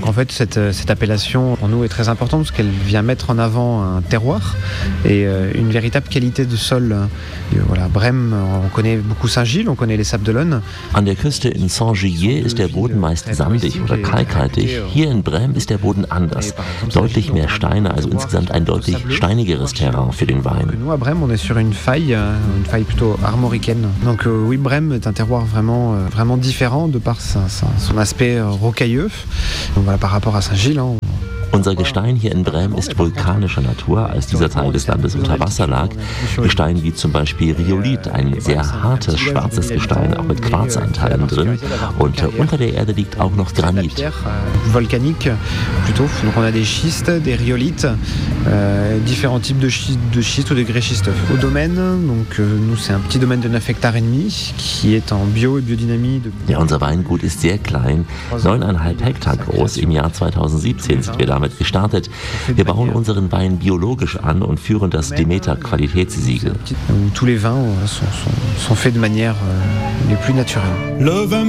Donc en fait, cette appellation, pour nous, est très importante parce qu'elle vient mettre en avant un terroir et une véritable qualité de sol. Voilà, Brême, on connaît beaucoup Saint-Gilles, on connaît les Sables d'Olonne. An der Küste in Saint-Gilles ist der Boden meist sandig oder kalkhaltig. Hier in Brême ist der Boden anders. Deutlich mehr Steine, also insgesamt ein deutlich steinigeres Terrain für den Wein. Nous, à Brême, on est sur une faille plutôt armoricaine. Donc oui, Brême est un terroir vraiment différent de par son aspect rocailleux. Donc voilà, par rapport à Saint-Gilles. Unser Gestein hier in Brême ist vulkanischer Natur, als dieser Teil des Landes unter Wasser lag. Gestein wie zum Beispiel Rhyolith, ein sehr hartes, schwarzes Gestein, auch mit Quarzanteilen drin. Und unter der Erde liegt auch noch Granit. Volcanique, plutôt. Donc on a des schistes, des rhyolithes, différents types de schistes ou de grès schisteux. Au domaine, donc nous c'est un petit domaine de 9 hectares et demi, qui est en bio et biodynamie. Ja, unser Weingut ist sehr klein, 9,5 Hektar groß. Im Jahr 2017 sind wir damit gestartet. Wir bauen unseren Wein biologisch an und führen das Demeter-Qualitätssiegel. Tous les vins sont faits de manière les plus naturelle.